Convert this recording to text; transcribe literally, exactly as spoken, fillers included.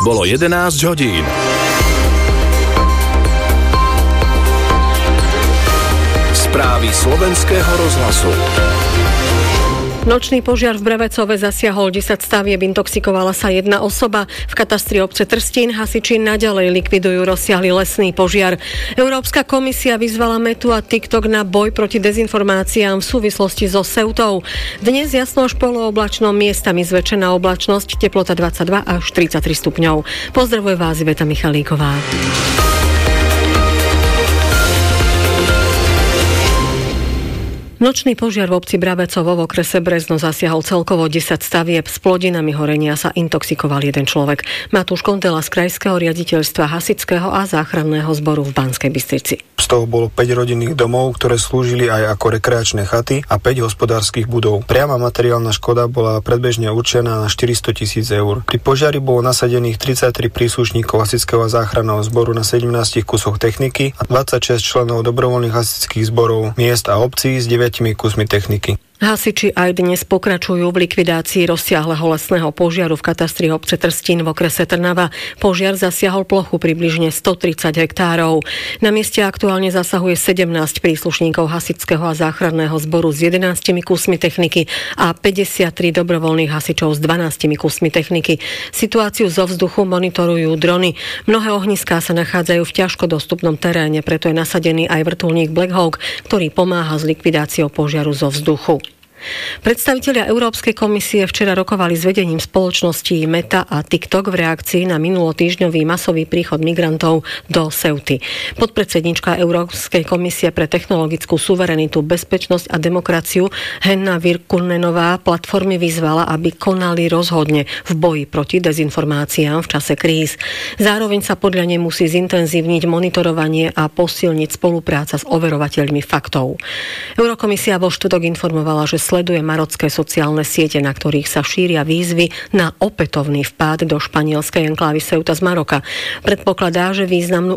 Bolo jedenásť hodín. Správy slovenského rozhlasu. Nočný požiar v Brevecove zasiahol desať stavieb, intoxikovala sa jedna osoba. V katastri obce Trstín hasiči naďalej likvidujú rozsiahly lesný požiar. Európska komisia vyzvala Metu a TikTok na boj proti dezinformáciám v súvislosti so Ceutou. Dnes jasno až polooblačno, miestami zväčšená oblačnosť, teplota dvadsaťdva až tridsaťtri stupňov. Pozdravuje vás Iveta Michalíková. Nočný požiar v obci Brabecovo v okrese Brezno zasiahol celkovo desať stavieb. S plodinami horenia sa intoxikoval jeden človek. Matúš Kondela z Krajského riaditeľstva hasičského a záchranného zboru v Banskej Bystrici. Z toho bolo päť rodinných domov, ktoré slúžili aj ako rekreačné chaty a päť hospodárskych budov. Priama materiálna škoda bola predbežne určená na štyristo tisíc eur. Pri požiari bolo nasadených tridsaťtri príslušníkov hasičského a záchranného zboru na sedemnástich kusoch techniky a dvadsaťšesť členov dobrovoľných hasičských zborov miest a obcí s deviatimi kusmi techniky. Hasiči aj dnes pokračujú v likvidácii rozsiahleho lesného požiaru v katastri obce Trstín v okrese Trnava. Požiar zasiahol plochu približne stotridsať hektárov. Na mieste aktuálne zasahuje sedemnásť príslušníkov hasičského a záchranného zboru s jedenástimi kusmi techniky a päťdesiattri dobrovoľných hasičov s dvanástimi kusmi techniky. Situáciu zo vzduchu monitorujú drony. Mnohé ohniská sa nachádzajú v ťažko dostupnom teréne, preto je nasadený aj vrtuľník Black Hawk, ktorý pomáha s likvidáciou požiaru zo vzduchu. Predstavitelia Európskej komisie včera rokovali s vedením spoločností Meta a TikTok v reakcii na minulotýždňový masový príchod migrantov do Ceuty. Podpredsednička Európskej komisie pre technologickú suverenitu, bezpečnosť a demokraciu Henna Virkkunenová platformy vyzvala, aby konali rozhodne v boji proti dezinformáciám v čase kríz. Zároveň sa podľa nej musí zintenzívniť monitorovanie a posilniť spolupráca s overovateľmi faktov. Eurokomisia vo štvrtok informovala, že sleduje marocké sociálne siete, na ktorých sa šíria výzvy na opätovný vpád do španielskej enklávy Ceuta z Maroka. Predpokladá, že významnú